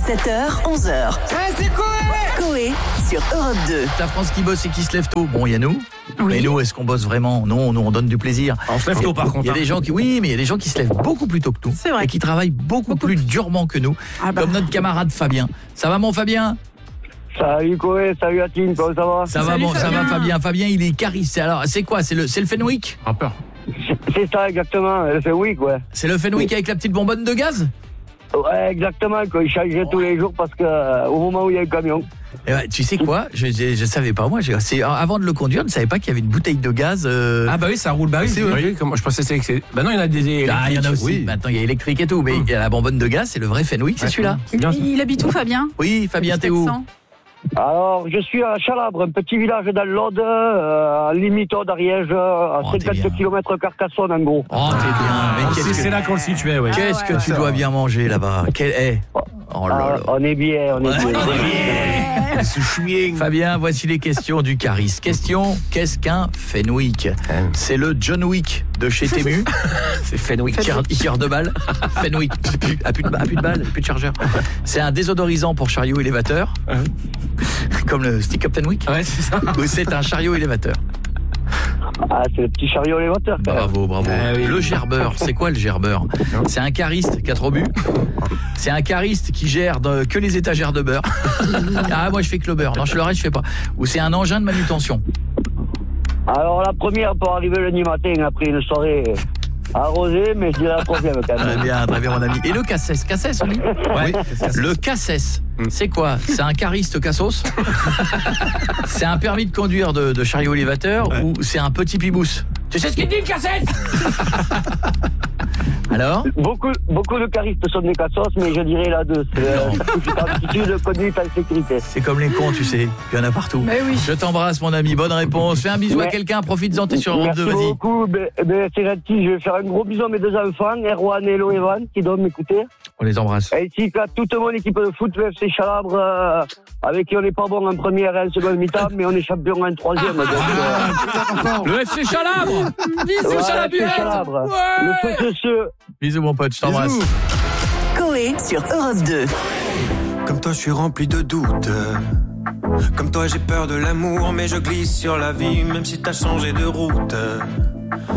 7h, 11h. C'est Coé sur Europe 2. La France qui bosse et qui se lève tôt. Bon, il y a nous. Oui. Mais nous, est-ce qu'on bosse vraiment? Non, nous, on donne du plaisir. On se lève tôt, par contre. Il y a des gens qui, oui, mais il y a des gens qui se lèvent beaucoup plus tôt que nous. C'est vrai. Et qui travaillent beaucoup plus durement que nous. Ah bah. Comme notre camarade Fabien. Ça va, mon Fabien? Salut Coé, salut Atine, comment ça va? Ça va, Salut, bon, ça Fabien. va, Fabien. Fabien, il est cariste. Alors, c'est quoi? C'est le Fenwick? Rappeur. C'est ça exactement, elle fait oui quoi. C'est le Fenwick avec la petite bonbonne de gaz? Ouais, exactement, quoi. Il changeait tous les jours parce que au moment où il y a le camion. Eh ben, tu sais quoi? Je savais pas, moi. Avant de le conduire, je ne savais pas qu'il y avait une bouteille de gaz. Ah bah oui, ça roule. Bah oui, C'est vrai. oui, comme je pensais que c'est. Bah non, il y en a des électriques. Ah, il y en a aussi. Oui. Maintenant, il y a électrique et tout. Mais il y a la bonbonne de gaz, c'est le vrai Fenwick, c'est celui-là. Bien sûr. Il habite où, Fabien? Oui, Fabien, t'es où? Alors, je suis à Chalabre, un petit village dans l'Aude, à limite d'Ariège, à Oh, t'es 50 bien. km Carcassonne en gros. Oh, t'es bien. Mais C'est là qu'on le situait, ouais. Qu'est-ce que tu dois bien manger là-bas? Oh là là. On est bien, on est bien. Ce chouïen. Fabien, voici les questions du Caris. Question, qu'est-ce qu'un Fenwick? C'est le John Wick de chez Temu. C'est Fenwick. Il tire 2 balles. Fenwick. Plus de balles, plus de chargeur. C'est un désodorisant pour chariot élévateur. Comme le stick up Fenwick. Ouais, c'est ça. Ou c'est un chariot élévateur. Ah, c'est le petit chariot élévateur. quand même. Bravo. Ah oui. Le gerbeur, c'est quoi le gerbeur? C'est un cariste qui a trop bu. C'est un cariste qui gère que les étagères de beurre. Ah, moi je fais que le beurre. Non, le reste je fais pas. Ou c'est un engin de manutention. Alors la première pour arriver le nuit matin après une soirée arrosée, mais je dirais la troisième quand même. Très bien mon ami. Et le cassès on dit? Ouais. Le cassès, c'est quoi? C'est un cariste cassos? C'est un permis de conduire de chariot élévateur ou c'est un petit pibousse? Tu sais ce qu'il dit le cassès? Alors? Beaucoup de caristes sont des cassos, mais je dirais la deux. C'est aptitude de conduite en sécurité. C'est comme les cons, tu sais. Il y en a partout. Mais oui. Je t'embrasse mon ami, bonne réponse. Fais un bisou à Ouais. quelqu'un, profites-en, t'es sur Europe 2, Merci vas-y. beaucoup, c'est gentil. Je vais faire un gros bisou à mes deux enfants, Erwan et Loévan, qui doivent m'écouter. On les embrasse. Ainsi qu'à toute mon équipe de foot, le FC Chalabre, avec qui on n'est pas bon en première et en seconde mi-temps, mais on est champion en troisième. Donc, Le FC Chalabre. Bisous, ouais, Chalabuette. FC Chalabre. Le feu de ceux. Bisous mon pote, je t'embrasse. Coé sur Europe 2. Comme toi je suis rempli de doutes. Comme toi j'ai peur de l'amour, mais je glisse sur la vie même si t'as changé de route.